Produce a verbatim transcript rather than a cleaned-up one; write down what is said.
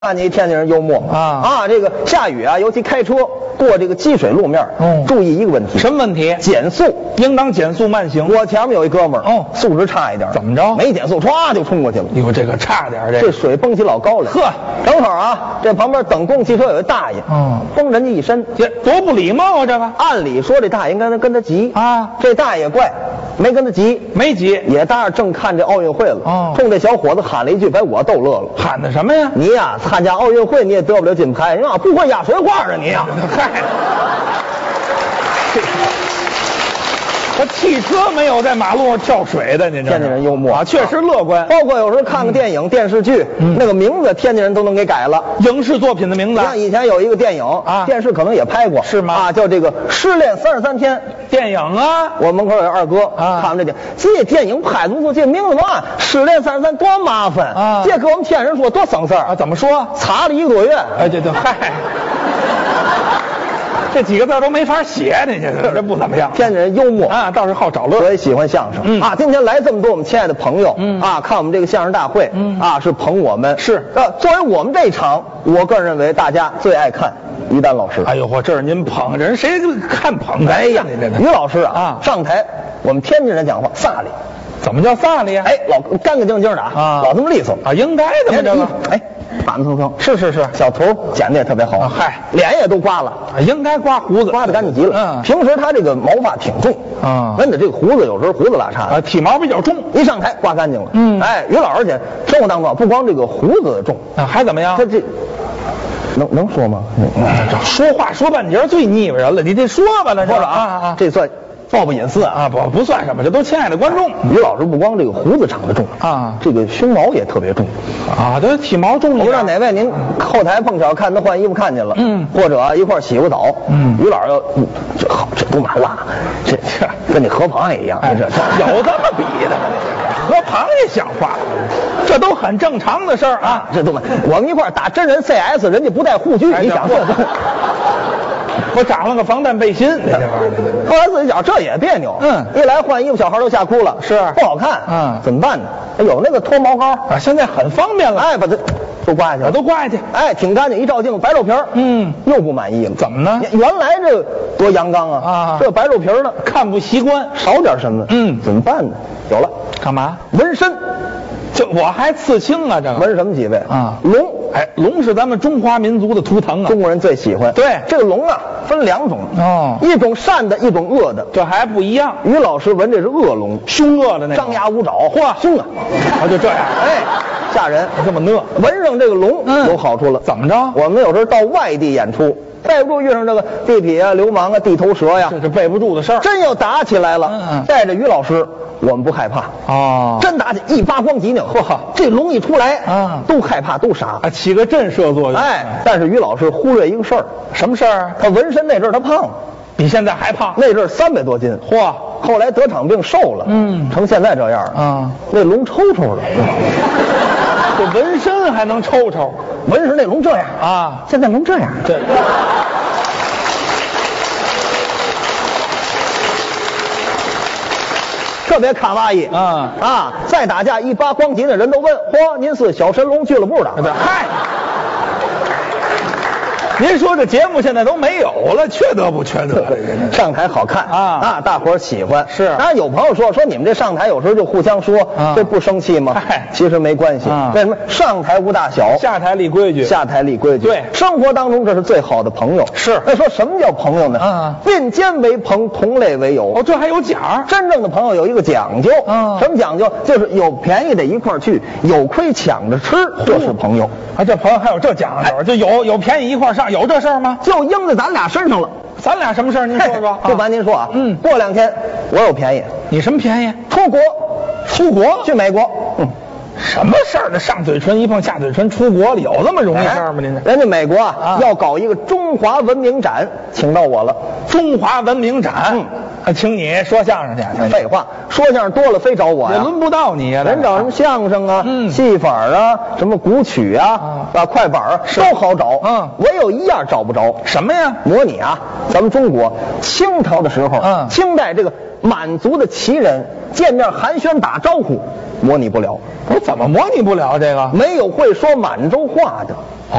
看你天津人幽默啊啊！这个下雨啊，尤其开车过这个积水路面， 嗯注意一个问题， 什么问题？ 减速， 应当减速慢行。 我前面有一哥们儿， 哦素质差一点， 怎么着没减速，唰就冲过去了。 哟，这个差点儿这这水蹦起老高来， 呵， 正好啊，这旁边等公汽车有一大爷， 嗯崩人家一身， 这多不礼貌啊！这个按理说这大爷应该跟他急啊这大爷怪，没跟他急， 没急， 也当然正看这奥运会了， 哦冲这小伙子喊了一句，把我逗乐了。 喊的什么呀？ 你呀、参加奥运会你也得不了金牌，你呀不会压水花啊你呀！ 嗨，我汽车没有在马路上跳水的，您这天津人幽默啊，确实乐观。 包括有时候看个电影、电视剧， 嗯那个名字天津人都能给改了。 影视作品的名字像以前有一个电影啊电视可能也拍过， 是吗啊，叫这个《失恋三十三天》。 电影啊， 我门口有二哥啊看完这电，这电影拍不出这名字嘛，失恋三十三多麻烦啊这给我们天津人说多省事儿啊，怎么说？ 查了一个多月。 哎，这这嗨，这几个字都没法写，你这个这不怎么样。 天津人幽默啊，倒是好找乐。 所以喜欢相声、 嗯啊！今天来这么多我们亲爱的朋友、 嗯啊，看我们这个相声大会、 嗯啊，是捧我们是呃，作为我们这一场，我个人认为大家最爱看于丹老师。 哎呦嚯，这是您捧人，谁看捧的？ 哎呀， 您这于老师啊， 啊上台我们天津人讲话飒利， 怎么叫飒利啊？ 哎，老干干净净的啊老这么利索啊，应该的嘛，这个哎，板蹭蹭， 是是是小头剪的也特别好， 啊嗨脸也都刮了。 啊，应该刮胡子， 刮得干净极了。 嗯平时他这个毛发挺重， 啊真的这个胡子有时候胡子拉碴的， 啊，体毛比较重一上台刮干净了。 嗯哎，于老师姐生活当中啊不光这个胡子重， 啊，还怎么样他？这能能说吗？ 这说话说半截最腻歪人了，你得说吧，那是或者啊啊这算暴不隐私啊。 啊，不不算什么，这都亲爱的观众于老师不光这个胡子长得重啊这个胸毛也特别重。 啊，这体毛重我不知道一点。 哪位您后台碰巧看他换衣服看见了， 嗯或者啊一块儿洗过澡， 嗯于老师要，嗯这好，这不满辣，这这跟那河螃蟹一样， 哎， 这这有这么比的吗？和螃蟹像话，这都很正常的事儿啊。 这都满，我们一块儿打真人 C S，人家不带护具， 哎你想这这我长了个防弹背心，这玩意儿。 后来自己讲这也别扭， 嗯一来换衣服，小孩都吓哭了， 是不好看， 嗯怎么办呢？有那个脱毛膏， 啊，现在很方便了， 哎，把它都刮下去啊， 了， 都刮下去。 哎，挺干净，一照镜子白肉皮儿， 嗯， 又不满意了， 怎么呢原来这多阳刚啊， 啊这白肉皮儿呢， 看不习惯， 少点什么， 嗯怎么办呢？有了， 干嘛？ 纹身， 就我还刺青啊，这个纹什么几位啊龙， 哎，龙是咱们中华民族的图腾啊。 中国人最喜欢。 对这个龙啊，分两种， 哦一种善的，一种恶的。 这还不一样， 于老师纹这是恶龙， 凶恶的那种张牙舞爪，嚯，凶啊！ 啊，就这样， 哎，吓人。 这么讷。 纹上这个龙嗯有好处了， 怎么着？ 我们有时候到外地演出，背不住遇上这个地痞啊、流氓啊、地头蛇呀， 这是背不住的事儿。 真要打起来了， 嗯嗯带着于老师，我们不害怕。 哦， 真打起一扒光脊梁， 嚯这龙一出来， 啊都害怕，都傻。 啊，起个震慑作用。 哎，但是于老师忽略一个事儿， 什么事儿？ 他纹身那阵儿他胖了， 比现在还胖。 那阵儿三百多斤， 嚯， 后来得场病瘦了， 嗯成现在这样了。 啊， 那龙抽抽的， 这纹身还能抽抽纹身那龙这样， 啊？ 现在龙这样。 这特别卡哇伊啊啊！再打架一扒光脊的人都问：嚯，您是小神龙俱乐部的？ 嗨，您说这节目现在都没有了，缺德不缺德？ 上台好看啊啊，大伙儿喜欢。 是当然有朋友说说你们这上台有时候就互相说， 啊这不生气吗嗨？ 其实没关系啊。 为什么？上台无大小， 下台立规矩。 下台立规矩。 对生活当中这是最好的朋友。 是那说什么叫朋友呢？ 嗯并肩为朋，同类为友。 哦，这还有奖。 真正的朋友有一个讲究， 嗯什么讲究？就是有便宜得一块儿去，有亏抢着吃，这是朋友。 啊，这朋友还有这讲究，就有有便宜一块儿上，有这事儿吗？ 就应在咱俩身上了。 咱俩什么事儿？您说说。 不瞒您说啊， 嗯过两天我有便宜， 你什么便宜？ 出国， 出国？ 去美国。嗯， 什么事儿呢？上嘴唇一碰下嘴唇，出国了，有这么容易事儿吗？您这人家美国啊啊要搞一个中华文明展，请到我了。 中华文明展， 嗯啊，请你说相声去。 废话，说相声多了，非找我呀。 也轮不到你呀。 人找什么相声啊、 嗯戏法啊、什么古曲啊、啊快板啊，都好找。 嗯唯有一样找不着， 什么呀？ 模拟啊，咱们中国清朝的时候， 嗯清代这个满族的旗人见面寒暄打招呼模拟不了。 我怎么模拟不了这个？ 没有会说满洲话的。